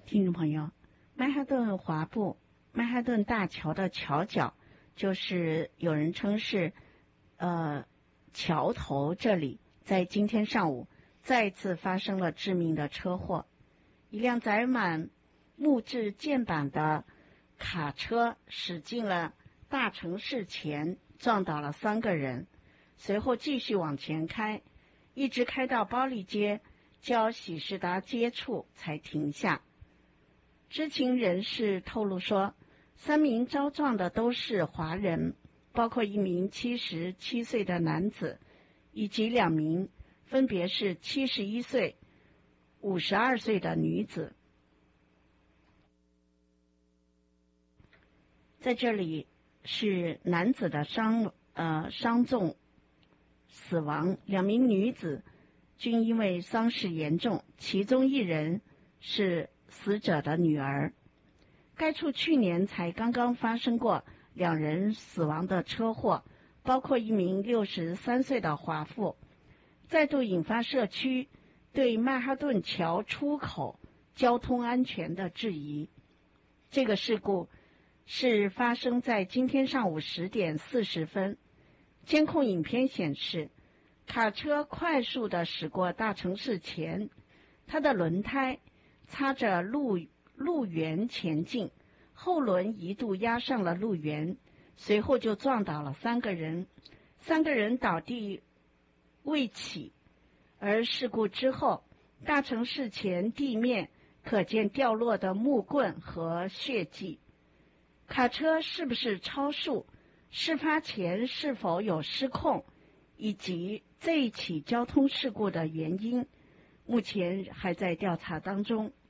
听众朋友，曼哈顿华埠曼哈顿大桥的桥角，就是有人称是桥头这里，在今天上午再次发生了致命的车祸。一辆载满木质箭板的卡车驶进了大城市前，撞倒了3个人，随后继续往前开，一直开到包利街交喜士达街处才停下。知情人士透露说，3名遭撞的都是华人，包括1名77岁的男子，以及2名分别是71岁、52岁的女子。在这里是男子的伤重死亡，2名女子均因为伤势严重，其中1人是死者的女儿。该处去年才刚刚发生过2人死亡的车祸，包括1名63岁的华妇，再度引发社区对曼哈顿桥出口交通安全的质疑。这个事故是发生在今天上午10点40分。监控影片显示，卡车快速地驶过大城市前，它的轮胎擦着路缘前进，后轮一度压上了路缘，随后就撞倒了3个人，3个人倒地未起。而事故之后，大城市前地面可见掉落的木棍和血迹。卡车是不是超速？事发前是否有失控？以及这一起交通事故的原因，目前还在调查当中。